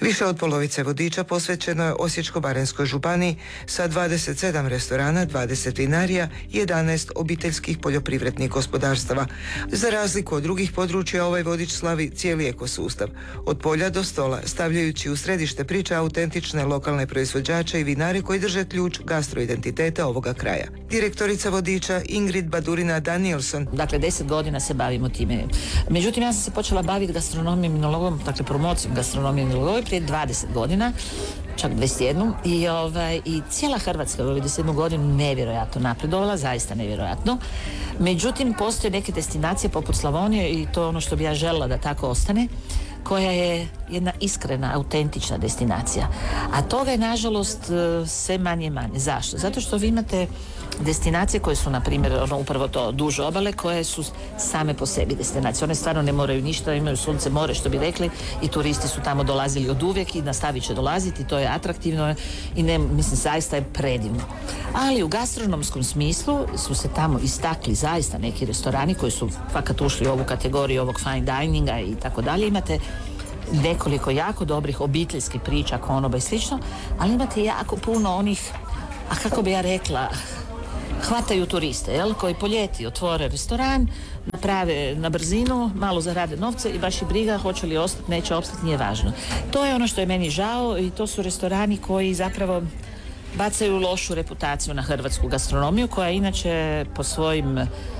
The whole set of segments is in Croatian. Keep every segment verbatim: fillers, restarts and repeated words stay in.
Više od polovice vodiča posvećeno je Osječko-baranjskoj županiji sa dvadeset sedam restorana, dvadeset vinarija i jedanaest obiteljskih poljoprivrednih gospodarstava. Za razliku od drugih područja, ovaj vodič slavi cijeli ekosustav, od polja do stola, stavljajući u središte priče autentične lokalne proizvođače i vinare koji drže ključ gastroidentiteta ovoga kraja. Direktorica vodiča Ingrid Badurina Danielson. Dakle, deset godina se bavimo time. Međutim, ja sam se počela baviti gastronomijom i enologom, dakle promocijom gastronomije i enologije prije dvadeset godina, čak dvadeset jedan, i, ovaj, i cijela Hrvatska u ovih dvadeset jednu godinu nevjerojatno napredovala, zaista nevjerojatno. Međutim, postoje neke destinacije poput Slavonije, i to je ono što bi ja željela da tako ostane, koja je jedna iskrena, autentična destinacija. A toga je, nažalost, sve manje i manje. Zašto? Zato što vi imate destinacije koje su, na primjer, ono, upravo to, duž obale, koje su same po sebi destinacije. One stvarno ne moraju ništa, imaju sunce, more, što bi rekli, i turisti su tamo dolazili od uvijek i nastavit će dolaziti, to je atraktivno i ne, mislim, zaista je predivno. Ali u gastronomskom smislu su se tamo istakli zaista neki restorani koji su fakat ušli u ovu kategoriju ovog fine dininga i tako dalje. Imate nekoliko jako dobrih obiteljskih priča, konoba i slično, ali imate jako puno onih, a kako bi ja rekla, hvataju turiste, jel, koji po ljeti otvore restoran, naprave na brzinu, malo zarade novce i baš i briga hoće li ostati, neće ostati, nije važno. To je ono što je meni žao, i to su restorani koji zapravo bacaju lošu reputaciju na hrvatsku gastronomiju, koja inače po svojim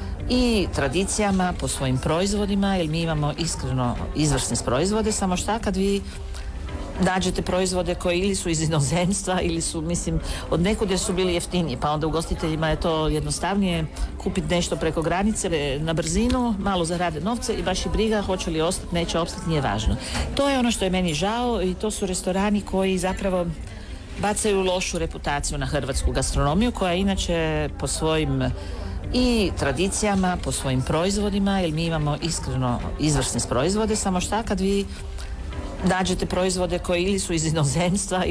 i tradicijama, po svojim proizvodima, jer mi imamo iskreno izvrsne proizvode, samo šta kad vi nađete proizvode koji ili su iz inozemstva ili su, mislim, od nekud su bili jeftiniji, pa onda ugostiteljima je to jednostavnije kupiti nešto preko granice na brzinu, malo zarade novce i baš i briga hoće li ostati, neće ostati, nije važno. To je ono što je meni žao, i to su restorani koji zapravo bacaju lošu reputaciju na hrvatsku gastronomiju, koja inače po svojim i tradicijama, po svojim proizvodima, jer mi imamo iskreno izvrsne proizvode, samo šta kad vi nađete proizvode koji ili su iz inozemstva